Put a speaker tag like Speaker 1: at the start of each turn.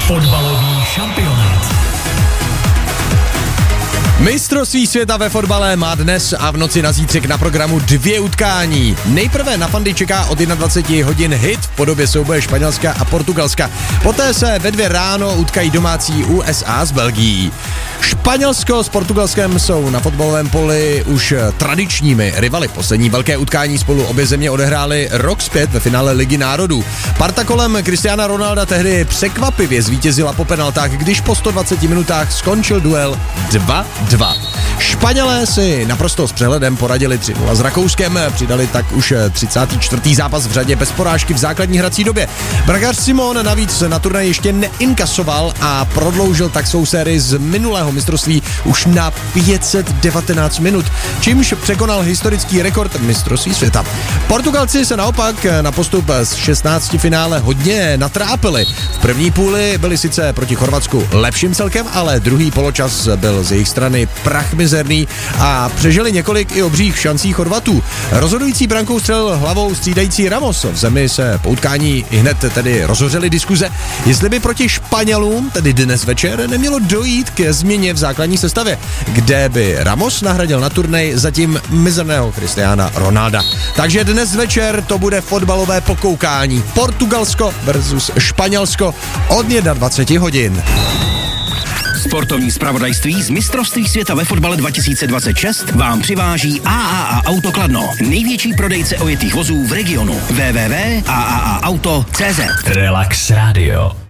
Speaker 1: Fotbalový šampionát.
Speaker 2: Mistrovství světa ve fotbale má dnes a v noci na zítřek na programu 2 utkání. Nejprve na fandy čeká od 21 hodin hit v podobě souboje Španělska a Portugalska. Poté se ve 2 ráno utkají domácí USA s Belgií. Španělsko s Portugalskem jsou na fotbalovém poli už tradičními rivaly. Poslední velké utkání spolu obě země odehrály rok zpět ve finále Ligy národů. Parta kolem Cristiana Ronalda tehdy překvapivě zvítězila po penaltách, když po 120 minutách skončil duel 2-2. Španělé si naprosto s přehledem poradili 3-0 s Rakouskem, přidali tak už 34. zápas v řadě bez porážky v základní hrací době. Brankář Simon navíc na turnaj ještě neinkasoval a prodloužil tak svou sérii z minulého mistrovství už na 519 minut, čímž překonal historický rekord mistrovství světa. Portugalci se naopak na postup z 16 finále hodně natrápili. V první půli byli sice proti Chorvatsku lepším celkem, ale druhý poločas byl z jejich strany prachmizerný a přežili několik i obřích šancí Chorvatů. Rozhodující brankou střelil hlavou střídající Ramos. V zemi se po utkání hned tedy rozhořely diskuze, jestli by proti Španělům, tedy dnes večer, nemělo dojít ke změně v základní sestavě, kde by Ramos nahradil na turnej zatím mizerného Cristiana Ronalda. Takže dnes večer to bude fotbalové pokoukání. Portugalsko versus Španělsko od 21 hodin.
Speaker 3: Sportovní zpravodajství z mistrovství světa ve fotbale 2026 vám přiváží AAA Auto Kladno, největší prodejce ojetých vozů v regionu. www.aaaauto.cz.
Speaker 1: Relax Radio.